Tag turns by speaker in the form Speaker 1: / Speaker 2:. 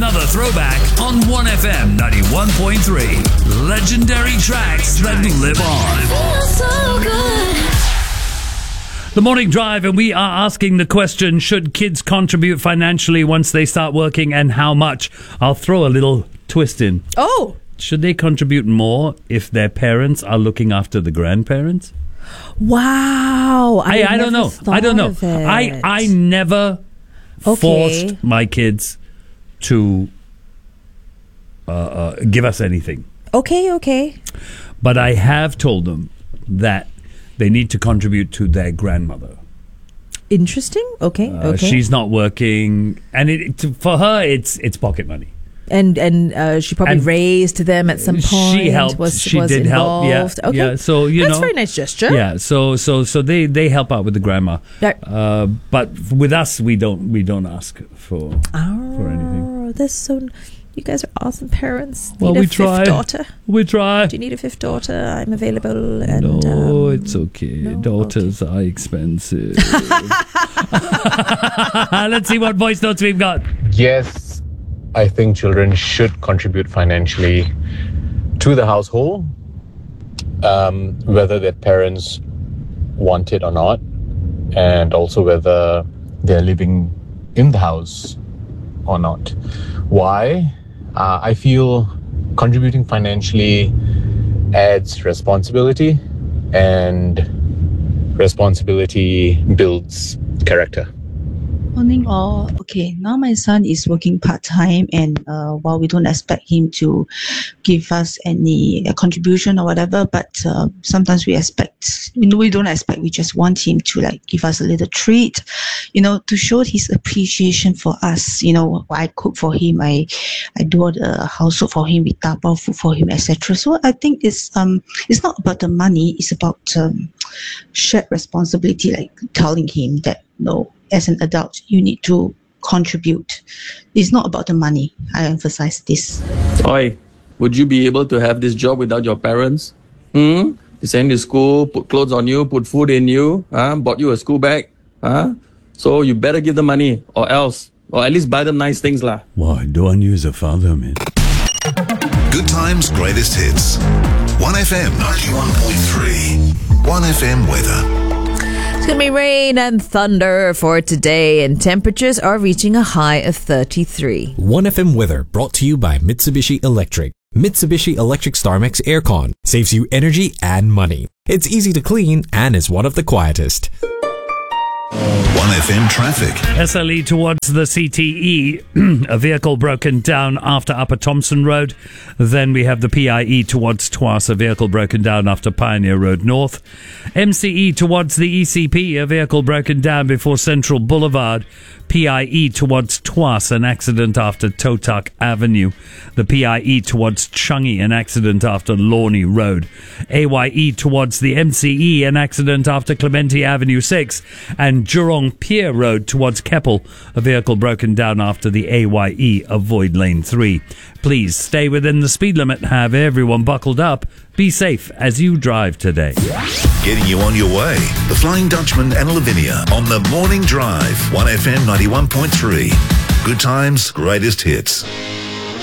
Speaker 1: another throwback on 1FM 91.3. Legendary tracks that live on.
Speaker 2: Feels so good.
Speaker 1: The Morning Drive, and we are asking the question, should kids contribute financially once they start working, and how much? I'll throw a little twist in.
Speaker 3: Oh.
Speaker 1: Should they contribute more if their parents are looking after the grandparents?
Speaker 3: Wow.
Speaker 1: I don't know. I don't know. I never forced my kids to give us anything.
Speaker 3: Okay.
Speaker 1: But I have told them that they need to contribute to their grandmother.
Speaker 3: Interesting. Okay.
Speaker 1: She's not working, and for her, it's pocket money.
Speaker 3: And she probably raised them at some point.
Speaker 1: She helped. She did help. Yeah.
Speaker 3: Okay.
Speaker 1: Yeah. So
Speaker 3: that's a very nice gesture.
Speaker 1: Yeah. So they help out with the grandma.
Speaker 3: Right.
Speaker 1: But with us, we don't ask for anything.
Speaker 3: That's so. You guys are awesome parents.
Speaker 1: Well, we try.
Speaker 3: Fifth daughter.
Speaker 1: We try.
Speaker 3: Do you need a fifth daughter? I'm available. And,
Speaker 1: no, it's okay. No? Daughters are expensive. Let's see what voice notes we've got.
Speaker 4: Yes, I think children should contribute financially to the household, whether their parents want it or not, and also whether they're living in the house or not. Why? I feel contributing financially adds responsibility, and responsibility builds character.
Speaker 5: Morning all. Okay, now my son is working part-time, and while we don't expect him to give us any contribution or whatever, but sometimes we don't expect, we just want him to give us a little treat, to show his appreciation for us. I cook for him, I do all the housework for him, we tapao food for him, etc. So I think it's not about the money, it's about shared responsibility, like telling him that, no, as an adult, you need to contribute. It's not about the money. I emphasize this.
Speaker 6: Oi, would you be able to have this job without your parents? They send you to school, put clothes on you, put food in you, bought you a school bag. So you better give them money, or else. Or at least buy them nice things lah.
Speaker 1: Why, don't use a father, man.
Speaker 7: Good times, greatest hits. 1FM 91.3. 1FM weather.
Speaker 3: It's going to be rain and thunder for today, and temperatures are reaching a high of 33.
Speaker 8: 1FM weather brought to you by Mitsubishi Electric. Mitsubishi Electric StarMax Aircon saves you energy and money. It's easy to clean and is one of the quietest.
Speaker 7: 1FM traffic.
Speaker 1: SLE towards the CTE, a vehicle broken down after Upper Thompson Road. Then we have the PIE towards Tuas, a vehicle broken down after Pioneer Road North. MCE towards the ECP, a vehicle broken down before Central Boulevard. PIE towards Tuas, an accident after Totak Avenue. The PIE towards Changi, an accident after Lorne Road. AYE towards the MCE, an accident after Clementi Avenue 6. And Jurong Pier Road towards Keppel, a vehicle broken down after the AYE. Avoid lane 3. Please stay within the speed limit. Have everyone buckled up. Be safe as you drive today.
Speaker 7: Getting you on your way. The Flying Dutchman and Lavinia on the Morning Drive. 1FM 91.3. Good times, greatest hits.